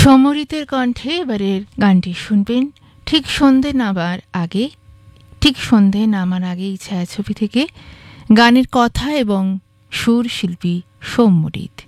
সমরিতের কণ্ঠে এবারের গানটি শুনবেন ঠিক সন্ধে নামার আগে। ঠিক সন্ধে নামার আগে এই ছায়াছবি থেকে গানের কথা এবং সুর শিল্পী সমরিত।